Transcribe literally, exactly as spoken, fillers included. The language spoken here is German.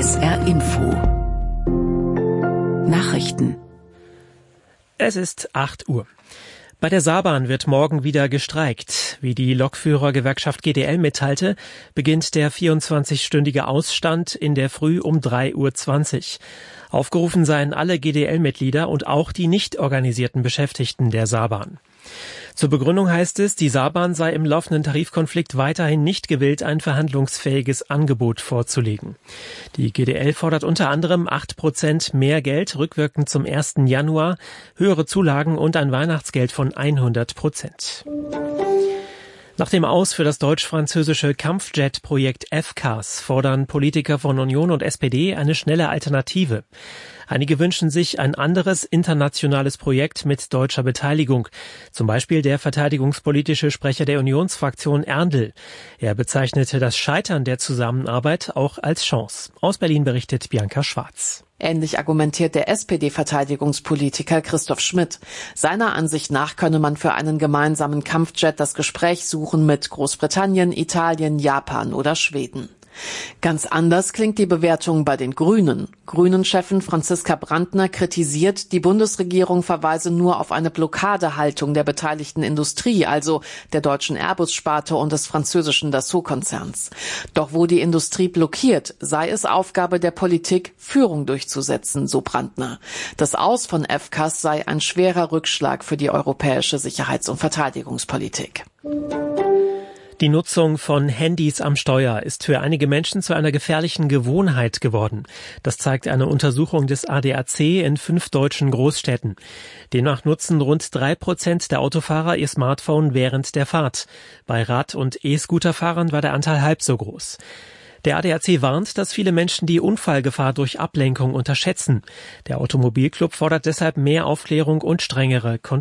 S R Info. Nachrichten. Es ist acht Uhr. Bei der Saarbahn wird morgen wieder gestreikt. Wie die Lokführergewerkschaft G D L mitteilte, beginnt der vierundzwanzigstündige Ausstand in der Früh um drei Uhr zwanzig. Aufgerufen seien alle G D L-Mitglieder und auch die nicht organisierten Beschäftigten der Saarbahn. Zur Begründung heißt es, die Saarbahn sei im laufenden Tarifkonflikt weiterhin nicht gewillt, ein verhandlungsfähiges Angebot vorzulegen. Die G D L fordert unter anderem acht Prozent mehr Geld, rückwirkend zum ersten Januar, höhere Zulagen und ein Weihnachtsgeld von hundert Prozent. Nach dem Aus für das deutsch-französische Kampfjet-Projekt F C A S fordern Politiker von Union und S P D eine schnelle Alternative. Einige wünschen sich ein anderes internationales Projekt mit deutscher Beteiligung. Zum Beispiel der verteidigungspolitische Sprecher der Unionsfraktion Erndl. Er bezeichnete das Scheitern der Zusammenarbeit auch als Chance. Aus Berlin berichtet Bianca Schwarz. Ähnlich argumentiert der S P D-Verteidigungspolitiker Christoph Schmidt. Seiner Ansicht nach könne man für einen gemeinsamen Kampfjet das Gespräch suchen mit Großbritannien, Italien, Japan oder Schweden. Ganz anders klingt die Bewertung bei den Grünen. Grünen-Chefin Franziska Brandner kritisiert, die Bundesregierung verweise nur auf eine Blockadehaltung der beteiligten Industrie, also der deutschen Airbus-Sparte und des französischen Dassault-Konzerns. Doch wo die Industrie blockiert, sei es Aufgabe der Politik, Führung durchzusetzen, so Brandner. Das Aus von F C A S sei ein schwerer Rückschlag für die europäische Sicherheits- und Verteidigungspolitik. Die Nutzung von Handys am Steuer ist für einige Menschen zu einer gefährlichen Gewohnheit geworden. Das zeigt eine Untersuchung des A D A C in fünf deutschen Großstädten. Demnach nutzen rund drei Prozent der Autofahrer ihr Smartphone während der Fahrt. Bei Rad- und E-Scooter-Fahrern war der Anteil halb so groß. Der A D A C warnt, dass viele Menschen die Unfallgefahr durch Ablenkung unterschätzen. Der Automobilclub fordert deshalb mehr Aufklärung und strengere Kontrollen.